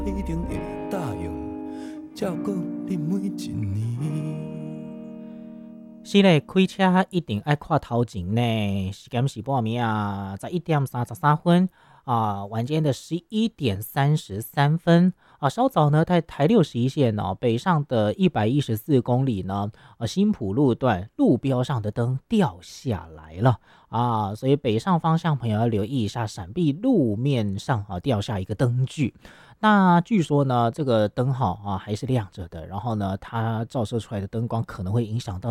一定会答应照顾你每一年。 是嘞，开车一定爱看头前呢。时间是半暝啊，11:33晚间的11:33稍早呢，在台61线哦，北上的114公里呢，新浦路段路标上的灯掉下来了所以北上方向朋友要留意一下，闪避路面上掉下一个灯具。那据说呢，这个灯号还是亮着的，然后呢，它照射出来的灯光可能会影响到